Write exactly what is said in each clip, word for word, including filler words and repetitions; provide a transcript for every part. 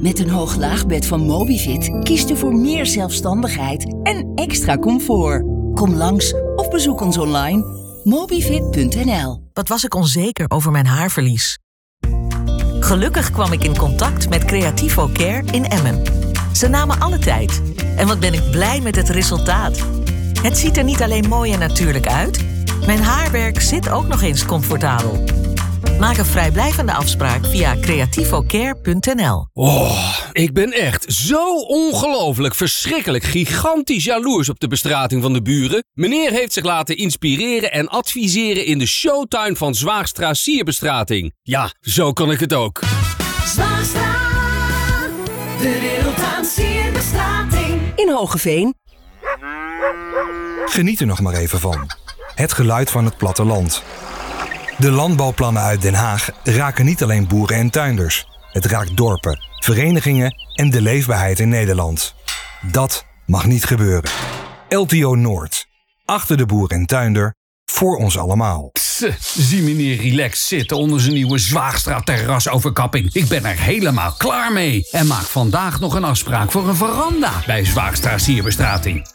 Met een hoog-laagbed van Mobivit kiest u voor meer zelfstandigheid en extra comfort. Kom langs of bezoek ons online. mobivit punt n l. Wat was ik onzeker over mijn haarverlies? Gelukkig kwam ik in contact met Creativo Care in Emmen. Ze namen alle tijd. En wat ben ik blij met het resultaat. Het ziet er niet alleen mooi en natuurlijk uit. Mijn haarwerk zit ook nog eens comfortabel. Maak een vrijblijvende afspraak via creativocare punt n l. Oh, ik ben echt zo ongelooflijk, verschrikkelijk, gigantisch jaloers op de bestrating van de buren. Meneer heeft zich laten inspireren en adviseren in de showtuin van Zwaagstra Sierbestrating. Ja, zo kan ik het ook. Zwaagstra, de wereld aan sierbestrating. In Hoogeveen. Geniet er nog maar even van. Het geluid van het platteland. De landbouwplannen uit Den Haag raken niet alleen boeren en tuinders. Het raakt dorpen, verenigingen en de leefbaarheid in Nederland. Dat mag niet gebeuren. L T O Noord. Achter de boer en tuinder. Voor ons allemaal. Pss, zie meneer relaxed zitten onder zijn nieuwe Zwaagstra terrasoverkapping. Ik ben er helemaal klaar mee. En maak vandaag nog een afspraak voor een veranda bij Zwaagstra Sierbestrating.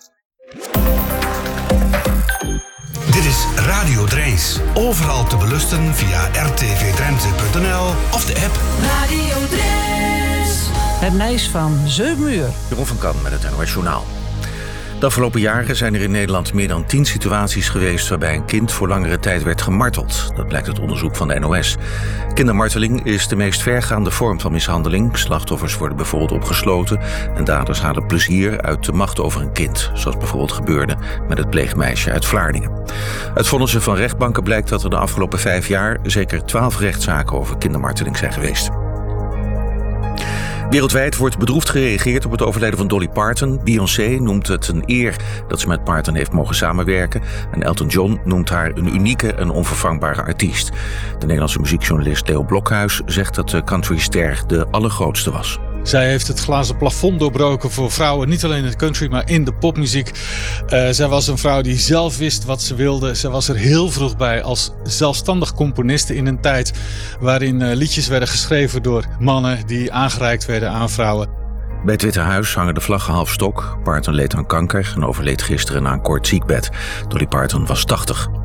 Dit is Radio Drees. Overal te beluisteren via r t v drenthe punt n l of de app. Radio Drees. Het nieuws van zeven uur. Jeroen van Kan met het N O S Journaal. De afgelopen jaren zijn er in Nederland meer dan tien situaties geweest waarbij een kind voor langere tijd werd gemarteld. Dat blijkt uit onderzoek van de N O S. Kindermarteling is de meest vergaande vorm van mishandeling. Slachtoffers worden bijvoorbeeld opgesloten en daders halen plezier uit de macht over een kind. Zoals bijvoorbeeld gebeurde met het pleegmeisje uit Vlaardingen. Uit vonnissen van rechtbanken blijkt dat er de afgelopen vijf jaar zeker twaalf rechtszaken over kindermarteling zijn geweest. Wereldwijd wordt bedroefd gereageerd op het overlijden van Dolly Parton. Beyoncé noemt het een eer dat ze met Parton heeft mogen samenwerken. En Elton John noemt haar een unieke en onvervangbare artiest. De Nederlandse muziekjournalist Leo Blokhuis zegt dat de countryster de allergrootste was. Zij heeft het glazen plafond doorbroken voor vrouwen, niet alleen in de country, maar in de popmuziek. Uh, zij was een vrouw die zelf wist wat ze wilde. Zij was er heel vroeg bij als zelfstandig componiste in een tijd waarin uh, liedjes werden geschreven door mannen die aangereikt werden aan vrouwen. Bij het Witte Huis hangen de vlaggen half stok. Parton leed aan kanker en overleed gisteren na een kort ziekbed. Dolly Parton was tachtig.